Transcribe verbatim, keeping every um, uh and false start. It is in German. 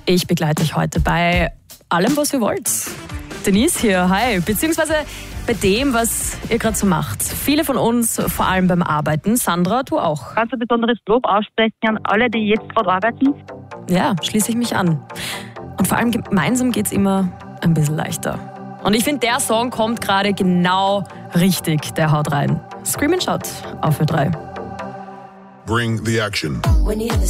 Ich begleite euch heute bei allem, was ihr wollt. Denise hier, hi. Beziehungsweise bei dem, was ihr gerade so macht. Viele von uns, vor allem beim Arbeiten. Sandra, du auch. Ganz ein besonderes Lob aussprechen an alle, die jetzt gerade arbeiten. Ja, schließe ich mich an. Und vor allem gemeinsam geht's immer ein bisschen leichter. Und ich finde, der Song kommt gerade genau richtig. Der haut rein. Scream and Shout auf Ö drei. Bring the action.